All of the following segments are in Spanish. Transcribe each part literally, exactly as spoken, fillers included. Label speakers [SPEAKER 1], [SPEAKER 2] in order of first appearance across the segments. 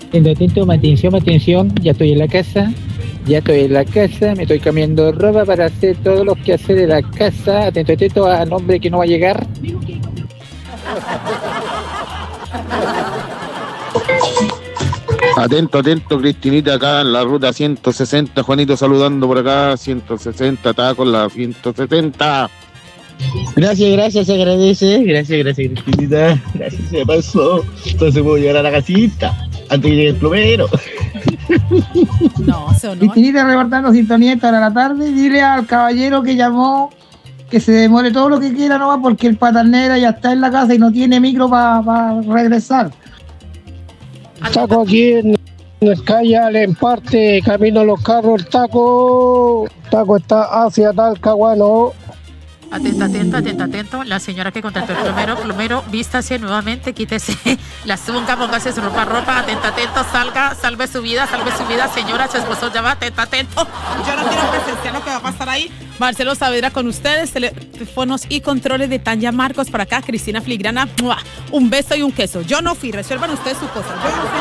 [SPEAKER 1] Atento, atento, más atención, más atención, ya estoy en la casa, ya estoy en la casa, me estoy cambiando ropa para hacer todos los quehaceres de la casa. Atento, atento al hombre que no va a llegar.
[SPEAKER 2] Atento, atento, Cristinita, acá en la ruta ciento sesenta, Juanito saludando por acá, ciento sesenta, está con la ciento setenta.
[SPEAKER 3] Gracias, gracias, se agradece. Gracias, gracias, Cristinita. Gracias, se me pasó. Entonces puedo llegar a la casita antes que llegue el plomero.
[SPEAKER 4] No, se honor.
[SPEAKER 5] Cristinita reportando sintonía para la tarde. Dile al caballero que llamó que se demore todo lo que quiera nomás porque el Paternera ya está en la casa y no tiene micro para pa regresar.
[SPEAKER 6] Taco aquí en el Cayal, en parte, camino a los carros, el taco. Taco está hacia Talcahuano.
[SPEAKER 4] Atento, atento, atento, atento. La señora que contrató el plomero, plomero, vístase nuevamente, quítese la zunga, póngase su ropa, ropa, atento, atento, salga, salve su vida, salve su vida, señora, su esposo ya va, atento, atento. Yo no quiero presenciar lo que va a pasar ahí. Marcelo Saavedra con ustedes, teléfonos y controles de Tanya Marcos para acá, Cristina Filigrana, ¡mua! Un beso y un queso. Yo no fui, resuelvan ustedes su cosa. Yo no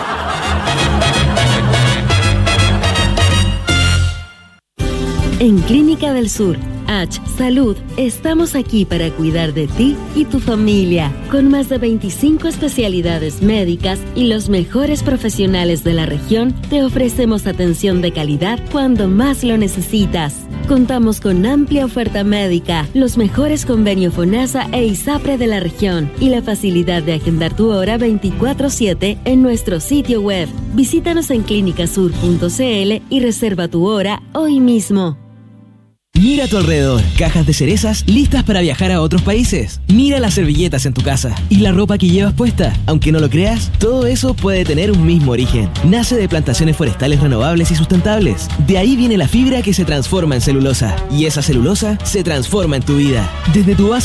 [SPEAKER 7] fui. En Clínica del Sur, H Salud, estamos aquí para cuidar de ti y tu familia, con más de veinticinco especialidades médicas y los mejores profesionales de la región. Te ofrecemos atención de calidad cuando más lo necesitas. Contamos con amplia oferta médica, los mejores convenios FONASA e ISAPRE de la región y la facilidad de agendar tu hora veinticuatro siete en nuestro sitio web. Visítanos en clínicasur punto c l y reserva tu hora hoy mismo.
[SPEAKER 8] Mira a tu alrededor, cajas de cerezas listas para viajar a otros países. Mira las servilletas en tu casa y la ropa que llevas puesta. Aunque no lo creas, todo eso puede tener un mismo origen. Nace de plantaciones forestales renovables y sustentables. De ahí viene la fibra que se transforma en celulosa. Y esa celulosa se transforma en tu vida. Desde tu base